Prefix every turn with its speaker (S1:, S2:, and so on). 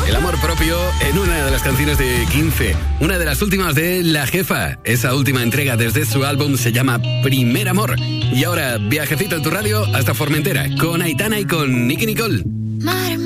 S1: El amor propio en una de las canciones de 15. Una de las últimas de La Jefa. Esa última entrega desde su álbum se llama Primer Amor. Y ahora, viajecito en tu radio hasta Formentera con Aitana y con Nicky Nicole.
S2: Madre